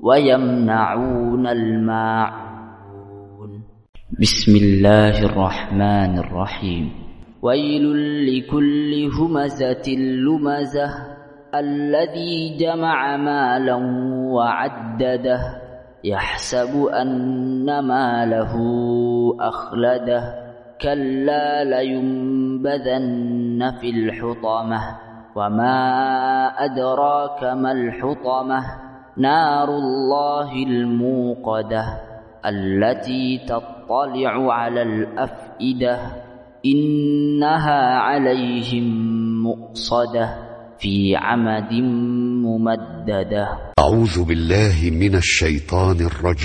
ويمنعون الماعون. بسم الله الرحمن الرحيم. ويل لكل همزة لمزة الذي جمع مالا وعدده يحسب أن ماله أخلده كلا لينبذن في الحطمة وما أدراك ما الحطمة نار الله الموقدة التي تطلع على الأفئدة إنها عليهم مؤصدة في عمد ممددة. أعوذ بالله من الشيطان الرجيم.